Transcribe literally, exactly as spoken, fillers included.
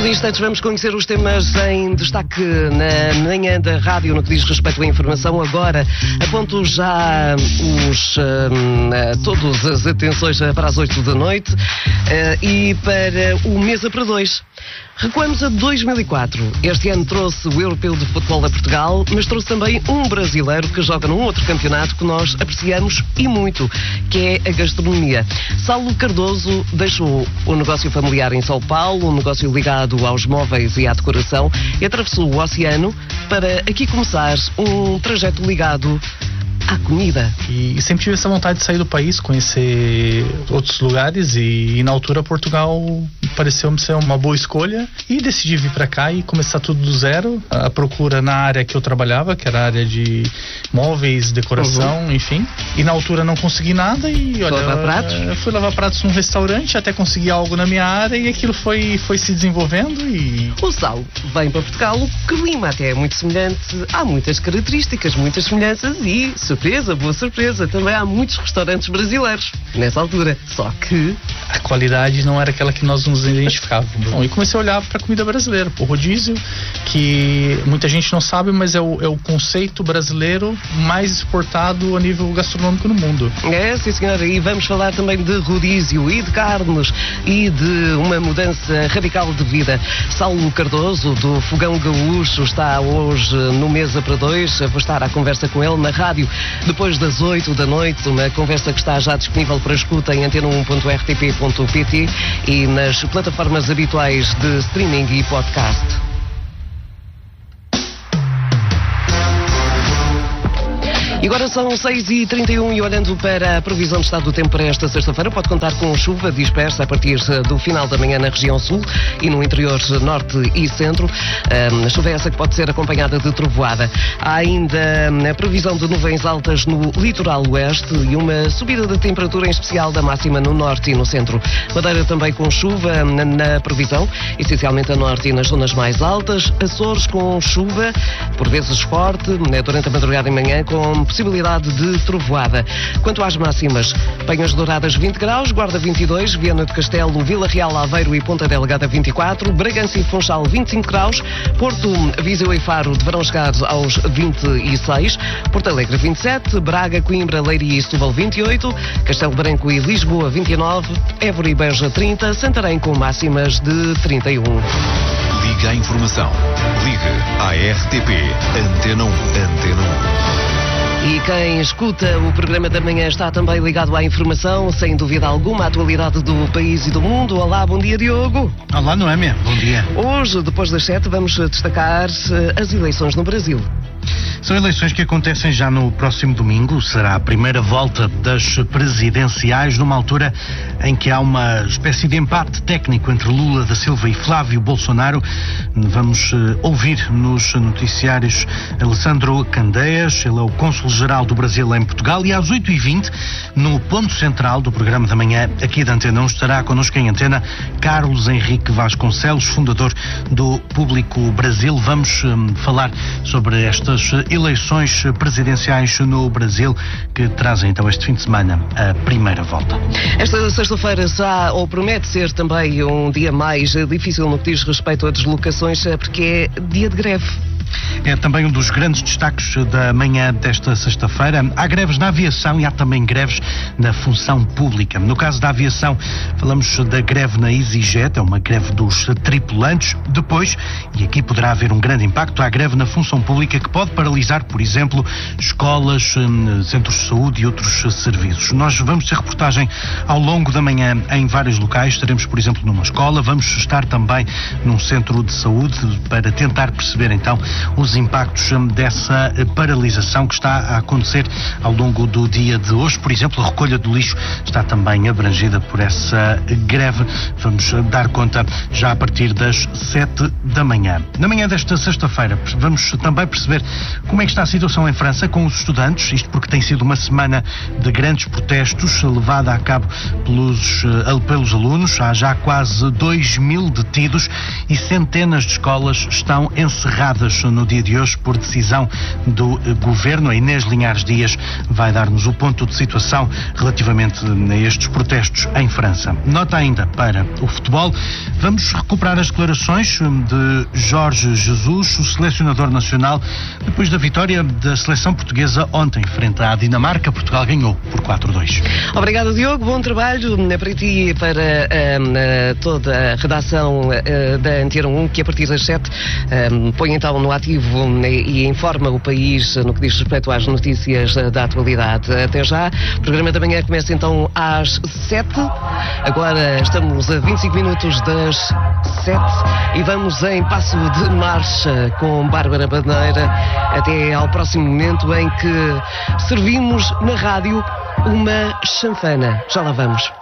de instantes vamos conhecer os temas em destaque na manhã da rádio no que diz respeito à informação. Agora aponto já os, uh, todas as atenções para as oito da noite uh, e para o Mesa para Dois. Recuamos a dois mil e quatro. Este ano trouxe o Europeu de Futebol a Portugal, mas trouxe também um brasileiro que joga num outro campeonato que nós apreciamos e muito, que é a gastronomia. Saulo Cardoso deixou o negócio familiar em São Paulo, um negócio ligado aos móveis e à decoração, e atravessou o oceano para aqui começar um trajeto ligado à comida. E sempre tive essa vontade de sair do país, conhecer outros lugares e, e na altura Portugal pareceu-me ser uma boa escolha e decidi vir para cá e começar tudo do zero. A procura na área que eu trabalhava, que era a área de móveis, decoração, uhum. enfim. E na altura não consegui nada e olha, lavar pratos? Eu fui lavar pratos num restaurante até conseguir algo na minha área e aquilo foi, foi se desenvolvendo e... O Saulo vem para Portugal, o clima até é muito semelhante, há muitas características, muitas semelhanças e surpresa, boa surpresa, também há muitos restaurantes brasileiros nessa altura, só que a qualidade não era aquela que nós nos identificávamos. Bom, e comecei a olhar para a comida brasileira, o rodízio, que muita gente não sabe, mas é o, é o conceito brasileiro mais exportado a nível gastronômico no mundo. É, sim senhora, e vamos falar também de rodízio e de carnes e de uma mudança radical de vida. Saulo Cardoso, do Fogão Gaúcho, está hoje no Mesa para Dois. Vou estar à conversa com ele na rádio depois das oito da noite, uma conversa que está já disponível para escuta em antena um ponto r t p ponto p t e nas plataformas habituais de streaming e podcast. E agora são seis e trinta e um e olhando para a previsão de estado do tempo para esta sexta-feira, pode contar com chuva dispersa a partir do final da manhã na região sul e no interior norte e centro. A chuva é essa que pode ser acompanhada de trovoada. Há ainda a previsão de nuvens altas no litoral oeste e uma subida de temperatura em especial da máxima no norte e no centro. Madeira também com chuva na, na previsão, essencialmente a norte e nas zonas mais altas. Açores com chuva, por vezes forte, durante a madrugada e manhã, com possibilidade de trovoada. Quanto às máximas, Penhas Douradas vinte graus, Guarda vinte e dois, Viana do Castelo, Vila Real, Aveiro e Ponta Delgada vinte e quatro, Bragança e Funchal vinte e cinco graus, Porto, Viseu e Faro deverão chegar aos vinte e seis, Porto Alegre vinte e sete, Braga, Coimbra, Leiria e Setúbal vinte e oito, Castelo Branco e Lisboa vinte e nove, Évora e Beja trinta, Santarém com máximas de trinta e um. Liga a informação. Liga à R T P. Antena um. Antena um. E quem escuta o programa da manhã está também ligado à informação, sem dúvida alguma, a atualidade do país e do mundo. Olá, bom dia, Diogo. Olá, Noémia, bom dia. Hoje, depois das sete, vamos destacar as eleições no Brasil. São eleições que acontecem já no próximo domingo. Será a primeira volta das presidenciais, numa altura em que há uma espécie de empate técnico entre Lula da Silva e Flávio Bolsonaro. Vamos uh, ouvir nos noticiários Alessandro Candeias, ele é o cônsul-geral do Brasil em Portugal, e às oito e vinte, no ponto central do programa da manhã, aqui da Antena um, estará connosco em antena Carlos Henrique Vasconcelos, fundador do Público Brasil. Vamos um, falar sobre estas eleições presidenciais no Brasil, que trazem então este fim de semana a primeira volta. Esta sexta-feira será, ou promete ser também, um dia mais difícil no que diz respeito a deslocações, porque é dia de greve. É também um dos grandes destaques da manhã desta sexta-feira. Há greves na aviação e há também greves na função pública. No caso da aviação, falamos da greve na EasyJet, é uma greve dos tripulantes. Depois, e aqui poderá haver um grande impacto, há greve na função pública que pode paralisar, por exemplo, escolas, centros de saúde e outros serviços. Nós vamos ter reportagem ao longo da manhã em vários locais. Estaremos, por exemplo, numa escola, vamos estar também num centro de saúde para tentar perceber então os impactos dessa paralisação que está a acontecer ao longo do dia de hoje. Por exemplo, a recolha do lixo está também abrangida por essa greve. Vamos dar conta já a partir das sete da manhã. Na manhã desta sexta-feira vamos também perceber como é que está a situação em França com os estudantes, isto porque tem sido uma semana de grandes protestos levada a cabo pelos, pelos alunos. Há já quase dois mil detidos e centenas de escolas estão encerradas no dia de hoje por decisão do Governo. A Inês Linhares Dias vai dar-nos o ponto de situação relativamente a estes protestos em França. Nota ainda para o futebol. Vamos recuperar as declarações de Jorge Jesus, o selecionador nacional, depois da vitória da seleção portuguesa ontem, frente à Dinamarca. Portugal ganhou por quatro a dois. Obrigada, Diogo. Bom trabalho para ti e para uh, toda a redação uh, da Antena um, que a partir das sete um, põe então no ativo um, e informa o país no que diz respeito às notícias uh, da atualidade. Até já. O programa da manhã começa então às sete. Agora estamos a vinte e cinco minutos das sete e vamos em passo de marcha com Bárbara Bandeira até ao próximo momento em que servimos na rádio uma chanfana. Já lá vamos.